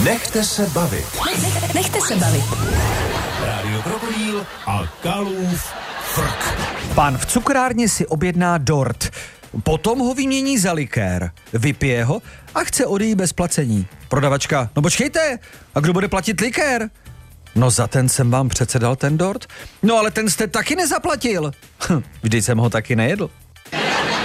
Nechte se bavit. Nechte se bavit. Rádio Krokodýl a Kalův frk. Pán v cukrárně si objedná dort. Potom ho vymění za likér. Vypije ho a chce odejít bez placení. Prodavačka: no počkejte, a kdo bude platit likér? No za ten jsem vám přece dal ten dort. No ale ten jste taky nezaplatil. Vždyť jsem ho taky nejedl.